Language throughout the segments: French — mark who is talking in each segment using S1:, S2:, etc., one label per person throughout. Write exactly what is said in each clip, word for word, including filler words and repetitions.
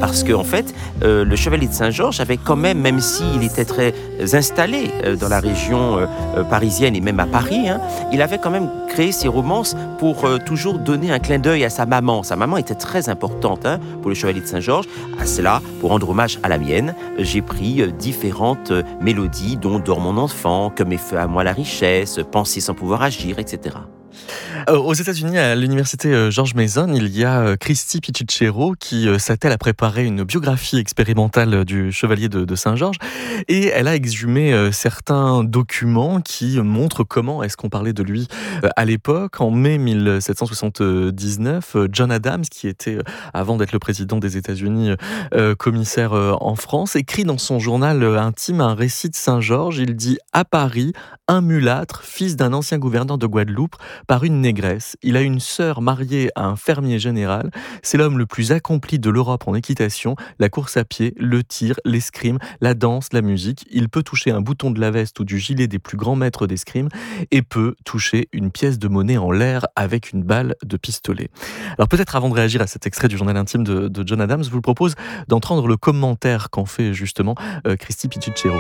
S1: parce qu'en en fait, euh, le chevalier de Saint-Georges avait quand même, même s'il était très installé euh, dans la région euh, parisienne et même à Paris, hein, il avait quand même créé ses romances pour euh, toujours donner un clin d'œil à sa maman. Sa maman était très importante hein, pour le chevalier de Saint-Georges. À cela, pour rendre hommage à la mienne, j'ai pris euh, différentes euh, mélodies, dont Dors mon enfant, Que met feu à moi la richesse, Penser sans pouvoir agir, et cetera.
S2: Euh, Aux États-Unis, à l'université euh, George Mason, il y a euh, Christy Pichichero qui euh, s'attelle à préparer une biographie expérimentale euh, du chevalier de, de Saint-Georges et elle a exhumé euh, certains documents qui montrent comment est-ce qu'on parlait de lui euh, à l'époque. En mai mille sept cent soixante-dix-neuf, euh, John Adams, qui était, euh, avant d'être le président des États-Unis, euh, commissaire euh, en France, écrit dans son journal euh, intime un récit de Saint-Georges. Il dit « À Paris, un mulâtre, fils d'un ancien gouverneur de Guadeloupe, par une négresse. Il a une sœur mariée à un fermier général. C'est l'homme le plus accompli de l'Europe en équitation, la course à pied, le tir, l'escrime, la danse, la musique. Il peut toucher un bouton de la veste ou du gilet des plus grands maîtres d'escrime et peut toucher une pièce de monnaie en l'air avec une balle de pistolet. » Alors peut-être avant de réagir à cet extrait du journal intime de, de John Adams, je vous propose d'entendre le commentaire qu'en fait justement euh, Christy Pichichero.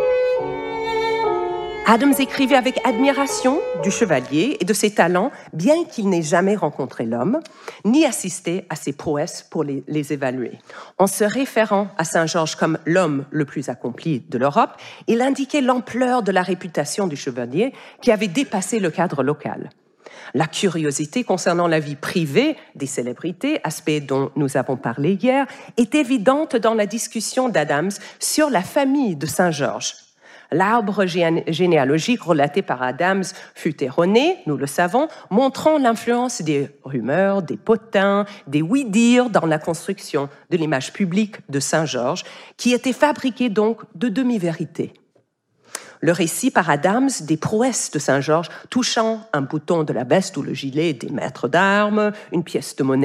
S3: Adams écrivait avec admiration du chevalier et de ses talents, bien qu'il n'ait jamais rencontré l'homme, ni assisté à ses prouesses pour les, les évaluer. En se référant à Saint-Georges comme l'homme le plus accompli de l'Europe, il indiquait l'ampleur de la réputation du chevalier qui avait dépassé le cadre local. La curiosité concernant la vie privée des célébrités, aspect dont nous avons parlé hier, est évidente dans la discussion d'Adams sur la famille de Saint-Georges. L'arbre généalogique relaté par Adams fut erroné, nous le savons, montrant l'influence des rumeurs, des potins, des oui-dire dans la construction de l'image publique de Saint-Georges, qui était fabriquée donc de demi-vérités. Le récit par Adams des prouesses de Saint-Georges touchant un bouton de la veste ou le gilet des maîtres d'armes, une pièce de monnaie